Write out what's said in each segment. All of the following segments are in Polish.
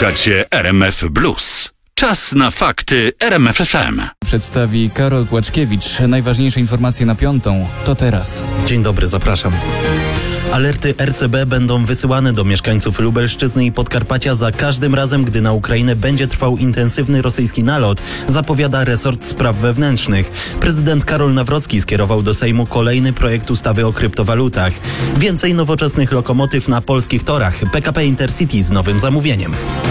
Słuchacie RMF Blues. Czas na fakty RMF FM. Przedstawi Karol Płaczkiewicz. Najważniejsze informacje na 5:00 to teraz. Dzień dobry, zapraszam. Alerty RCB będą wysyłane do mieszkańców Lubelszczyzny i Podkarpacia za każdym razem, gdy na Ukrainę będzie trwał intensywny rosyjski nalot, zapowiada resort spraw wewnętrznych. Prezydent Karol Nawrocki skierował do Sejmu kolejny projekt ustawy o kryptowalutach. Więcej nowoczesnych lokomotyw na polskich torach. PKP Intercity z nowym zamówieniem.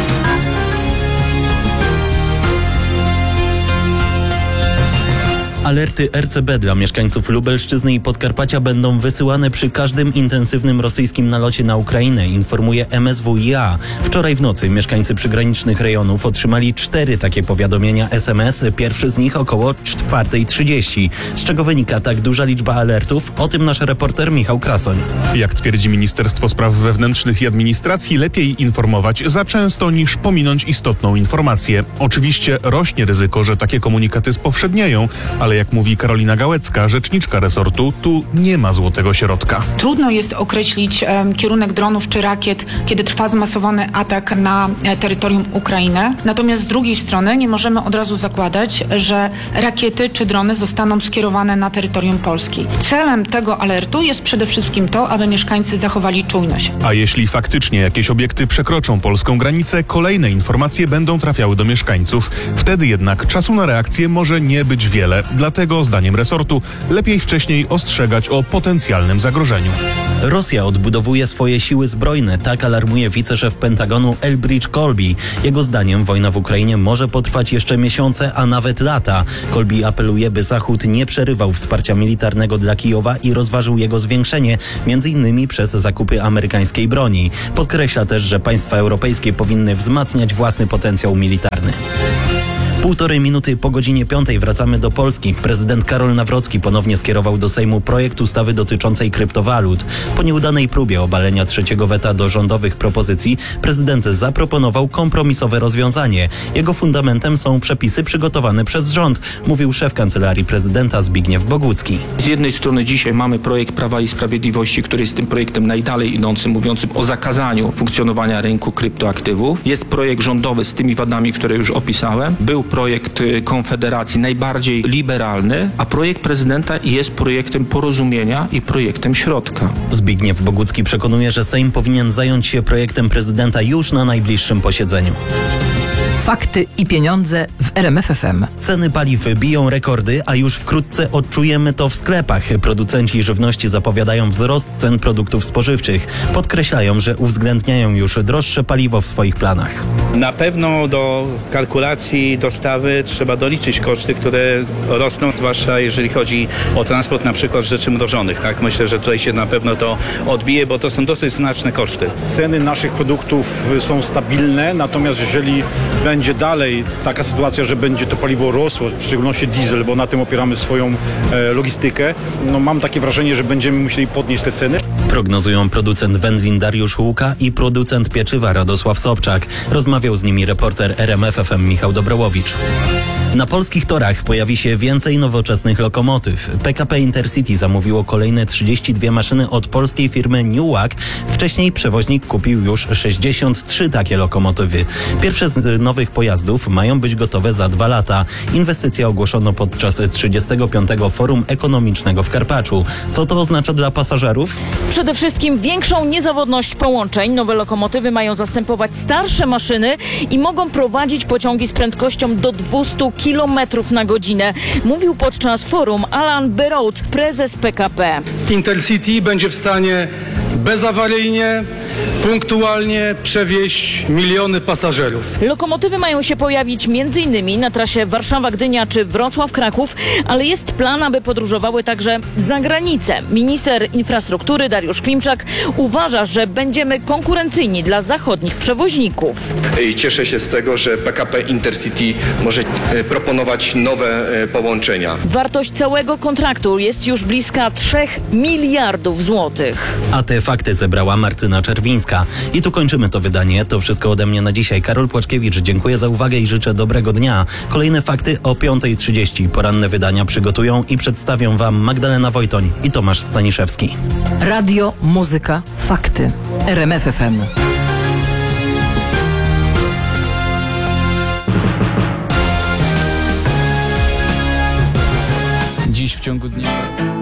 Alerty RCB dla mieszkańców Lubelszczyzny i Podkarpacia będą wysyłane przy każdym intensywnym rosyjskim nalocie na Ukrainę, informuje MSWiA. Wczoraj w nocy mieszkańcy przygranicznych rejonów otrzymali 4 takie powiadomienia SMS, pierwszy z nich około 4:30. Z czego wynika tak duża liczba alertów? O tym nasz reporter Michał Krasoń. Jak twierdzi Ministerstwo Spraw Wewnętrznych i Administracji, lepiej informować za często niż pominąć istotną informację. Oczywiście rośnie ryzyko, że takie komunikaty spowszednieją, ale jak mówi Karolina Gałecka, rzeczniczka resortu, tu nie ma złotego środka. Trudno jest określić kierunek dronów czy rakiet, kiedy trwa zmasowany atak na terytorium Ukrainy. Natomiast z drugiej strony nie możemy od razu zakładać, że rakiety czy drony zostaną skierowane na terytorium Polski. Celem tego alertu jest przede wszystkim to, aby mieszkańcy zachowali czujność. A jeśli faktycznie jakieś obiekty przekroczą polską granicę, kolejne informacje będą trafiały do mieszkańców. Wtedy jednak czasu na reakcję może nie być wiele. Dlatego, zdaniem resortu, lepiej wcześniej ostrzegać o potencjalnym zagrożeniu. Rosja odbudowuje swoje siły zbrojne, tak alarmuje wiceszef Pentagonu Elbridge Colby. Jego zdaniem wojna w Ukrainie może potrwać jeszcze miesiące, a nawet lata. Colby apeluje, by Zachód nie przerywał wsparcia militarnego dla Kijowa i rozważył jego zwiększenie, m.in. przez zakupy amerykańskiej broni. Podkreśla też, że państwa europejskie powinny wzmacniać własny potencjał militarny. 1,5 minuty po godzinie 5:00 wracamy do Polski. Prezydent Karol Nawrocki ponownie skierował do Sejmu projekt ustawy dotyczącej kryptowalut. Po nieudanej próbie obalenia 3. weta do rządowych propozycji, prezydent zaproponował kompromisowe rozwiązanie. Jego fundamentem są przepisy przygotowane przez rząd, mówił szef Kancelarii Prezydenta Zbigniew Bogucki. Z jednej strony dzisiaj mamy projekt Prawa i Sprawiedliwości, który jest tym projektem najdalej idącym, mówiącym o zakazaniu funkcjonowania rynku kryptoaktywów. Jest projekt rządowy z tymi wadami, które już opisałem. Był projekt Konfederacji najbardziej liberalny, a projekt prezydenta jest projektem porozumienia i projektem środka. Zbigniew Bogucki przekonuje, że Sejm powinien zająć się projektem prezydenta już na najbliższym posiedzeniu. Fakty i pieniądze w RMF FM. Ceny paliw biją rekordy, a już wkrótce odczujemy to w sklepach. Producenci żywności zapowiadają wzrost cen produktów spożywczych. Podkreślają, że uwzględniają już droższe paliwo w swoich planach. Na pewno do kalkulacji dostawy trzeba doliczyć koszty, które rosną, zwłaszcza jeżeli chodzi o transport na przykład rzeczy mrożonych. Tak? Myślę, że tutaj się na pewno to odbije, bo to są dosyć znaczne koszty. Ceny naszych produktów są stabilne, natomiast jeżeli będzie dalej taka sytuacja, że będzie to paliwo rosło, w szczególności diesel, bo na tym opieramy swoją logistykę, mam takie wrażenie, że będziemy musieli podnieść te ceny. Prognozują producent wędlin Dariusz Łuka i producent pieczywa Radosław Sobczak. Rozmawiał z nimi reporter RMF FM Michał Dobrołowicz. Na polskich torach pojawi się więcej nowoczesnych lokomotyw. PKP Intercity zamówiło kolejne 32 maszyny od polskiej firmy Newag. Wcześniej przewoźnik kupił już 63 takie lokomotywy. Pierwsze z nowych pojazdów mają być gotowe za 2 lata. Inwestycję ogłoszono podczas 35. Forum Ekonomicznego w Karpaczu. Co to oznacza dla pasażerów? Przede wszystkim większą niezawodność połączeń. Nowe lokomotywy mają zastępować starsze maszyny i mogą prowadzić pociągi z prędkością do 200 km na godzinę. Mówił podczas forum Alan Berroud, prezes PKP. Intercity będzie w stanie bezawaryjnie, punktualnie przewieźć miliony pasażerów. Lokomotywy mają się pojawić m.in. na trasie Warszawa-Gdynia czy Wrocław-Kraków, ale jest plan, aby podróżowały także za granicę. Minister infrastruktury Dariusz Klimczak uważa, że będziemy konkurencyjni dla zachodnich przewoźników. I cieszę się z tego, że PKP Intercity może proponować nowe połączenia. Wartość całego kontraktu jest już bliska 3 miliardów złotych. A te fakty zebrała Martyna Czerwińska. I tu kończymy to wydanie. To wszystko ode mnie na dzisiaj. Karol Płaczkiewicz, dziękuję za uwagę i życzę dobrego dnia. Kolejne fakty o 5:30. Poranne wydania przygotują i przedstawią Wam Magdalena Wojtoń i Tomasz Staniszewski. Radio, muzyka, fakty. RMF FM. dziś w ciągu dnia.